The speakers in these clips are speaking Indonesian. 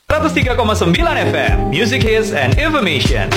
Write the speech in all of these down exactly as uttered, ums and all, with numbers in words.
seratus tiga koma sembilan F M, Music Hits and Information.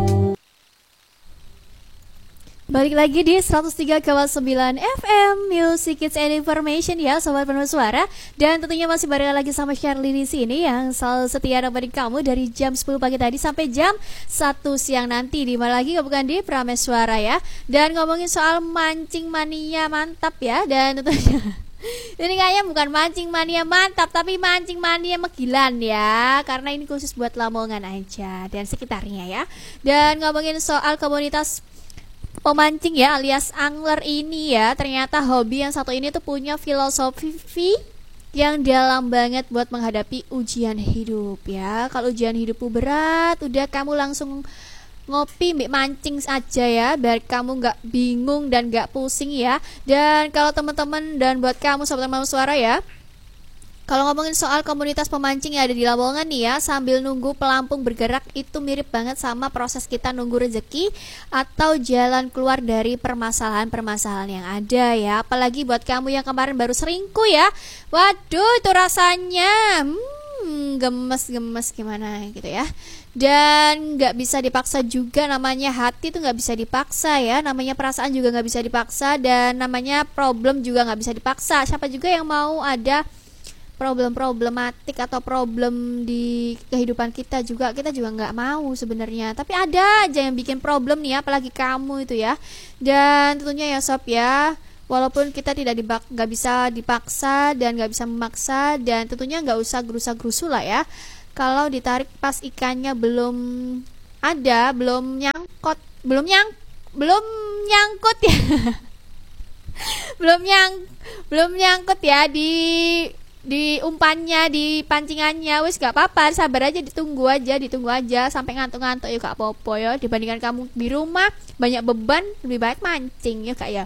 Balik lagi di seratus tiga koma sembilan F M Music Kids and Information ya Sobat Penuh Suara. Dan tentunya masih bareng lagi sama Shirley di sini yang selalu setia nemenin kamu dari jam sepuluh pagi tadi sampai jam satu siang nanti. Di mana lagi bukan di Prameswara ya. Dan ngomongin soal mancing mania mantap ya. Dan tentunya ini kayaknya bukan mancing mania mantap, tapi mancing mania megilan ya. Karena ini khusus buat Lamongan aja dan sekitarnya ya. Dan ngomongin soal komunitas pemancing ya alias angler ini ya, ternyata hobi yang satu ini tuh punya filosofi yang dalam banget buat menghadapi ujian hidup ya. Kalau ujian hidupmu berat, udah kamu langsung ngopi mbak mancing aja ya, biar kamu nggak bingung dan nggak pusing ya. Dan kalau teman-teman dan buat kamu sobat Penuh Suara ya, kalau ngomongin soal komunitas pemancing yang ada di Lamongan nih ya, sambil nunggu pelampung bergerak itu mirip banget sama proses kita nunggu rezeki atau jalan keluar dari permasalahan-permasalahan yang ada ya. Apalagi buat kamu yang kemarin baru selingkuh ya, waduh itu rasanya hmm, gemes-gemes gimana gitu ya. Dan gak bisa dipaksa juga, namanya hati tuh gak bisa dipaksa ya, namanya perasaan juga gak bisa dipaksa, dan namanya problem juga gak bisa dipaksa. Siapa juga yang mau ada problem-problematik atau problem di kehidupan kita juga, kita juga nggak mau sebenarnya, tapi ada aja yang bikin problem nih, apalagi kamu itu ya. Dan tentunya ya sob ya, walaupun kita tidak dibak nggak bisa dipaksa dan nggak bisa memaksa, dan tentunya nggak usah gerusa-gerusu lah ya. Kalau ditarik pas ikannya belum ada, belum nyangkut, belum nyang belum nyangkut ya belum nyang belum nyangkut ya di di umpannya, di pancingannya, wis gak apa-apa, sabar aja, ditunggu aja, ditunggu aja sampai ngantuk-ngantuk ya gak apa-apa ya. Dibandingkan kamu di rumah banyak beban, lebih baik mancing ya kak ya.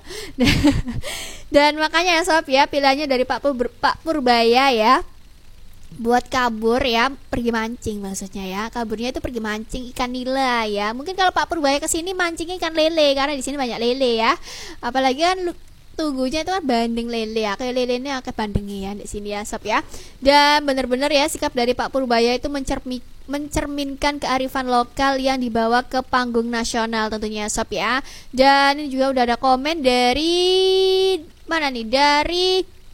Dan makanya ya sob ya, pilihannya dari Pak Pur, Pak Purbaya ya, buat kabur ya, pergi mancing maksudnya ya. Kaburnya itu pergi mancing ikan nila ya. Mungkin kalau Pak Purbaya kesini mancing ikan lele, karena di sini banyak lele ya. Apalagi kan tunggunya itu kan bandeng lele ya, kayak lelenya kayak bandengnya ya di sini ya sob ya. Dan bener-bener ya sikap dari Pak Purbaya itu mencermi, mencerminkan kearifan lokal yang dibawa ke panggung nasional tentunya sob ya. Dan ini juga udah ada komen dari mana nih, dari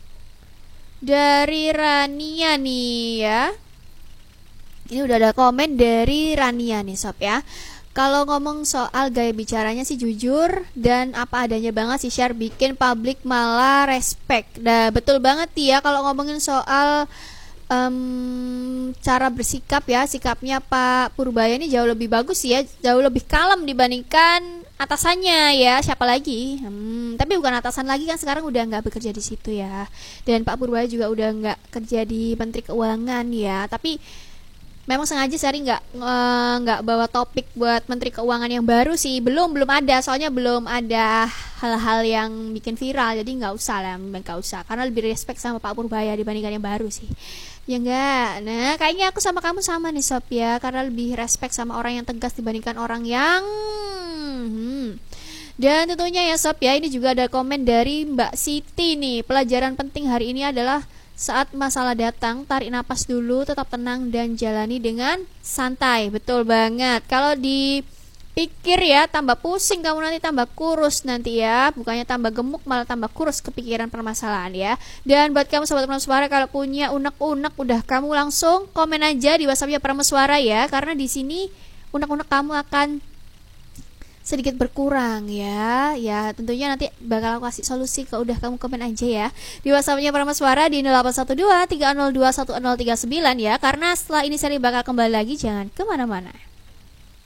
dari Rania nih ya. Ini udah ada komen dari Rania nih sob ya. Kalau ngomong soal gaya bicaranya sih jujur dan apa adanya banget sih, share bikin publik malah respect. Nah betul banget ya, kalau ngomongin soal um, cara bersikap ya, sikapnya Pak Purbaya ini jauh lebih bagus ya, jauh lebih kalem dibandingkan atasannya ya. Siapa lagi? Hmm, tapi bukan atasan lagi kan, sekarang udah nggak bekerja di situ ya. Dan Pak Purbaya juga udah nggak kerja di Menteri Keuangan ya. Tapi memang sengaja Sari nggak nggak uh, bawa topik buat Menteri Keuangan yang baru sih, belum belum ada, soalnya belum ada hal-hal yang bikin viral, jadi nggak usah lah, nggak usah, karena lebih respect sama Pak Purbaya dibandingkan yang baru sih, ya enggak. Nah kayaknya aku sama kamu sama nih sob ya, karena lebih respect sama orang yang tegas dibandingkan orang yang hmm. Dan tentunya ya sob ya, ini juga ada komen dari Mbak Siti nih, pelajaran penting hari ini adalah saat masalah datang, tarik napas dulu, tetap tenang dan jalani dengan santai. Betul banget. Kalau dipikir ya, tambah pusing kamu, nanti tambah kurus nanti ya. Bukannya tambah gemuk, malah tambah kurus kepikiran permasalahan ya. Dan buat kamu sobat Prameswara, kalau punya unek-unek, udah kamu langsung komen aja di WhatsAppnya Prameswara ya. Karena di sini unek-unek kamu akan sedikit berkurang ya. Ya tentunya nanti bakal aku kasih solusi, ke udah kamu komen aja ya di WhatsAppnya Prameswara di nol delapan satu dua tiga nol dua satu nol tiga sembilan ya. Karena setelah ini saya bakal kembali lagi, jangan kemana-mana.